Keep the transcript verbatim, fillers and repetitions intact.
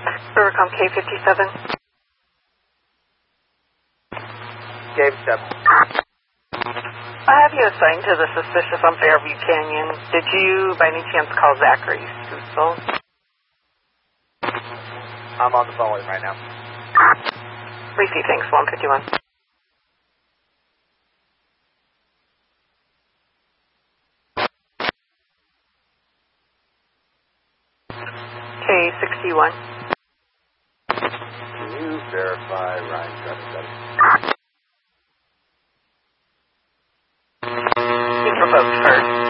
Rivercom K fifty-seven. K fifty-seven. I have you assigned to the suspicious on Fairview Canyon. Did you, by any chance, call Zachary Stousel? I'm on the phone with him right now. Receive, thanks, one fifty-one. K sixty-one. Can you verify Ryan Traffic Study? He's revoked first.